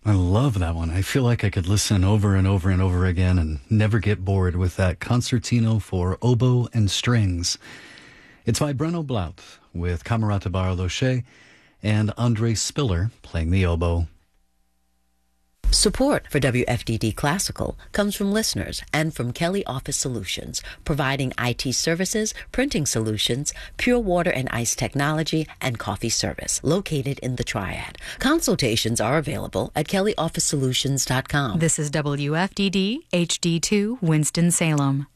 I love that one. I feel like I could listen over and over and over again and never get bored with that concertino for oboe and strings. It's by Breno Blaut with Camerata Barloche and Andre Spiller playing the oboe. Support for WFDD Classical comes from listeners and from Kelly Office Solutions, providing IT services, printing solutions, pure water and ice technology, and coffee service, located in the Triad. Consultations are available at kellyofficesolutions.com. This is WFDD HD2 Winston-Salem.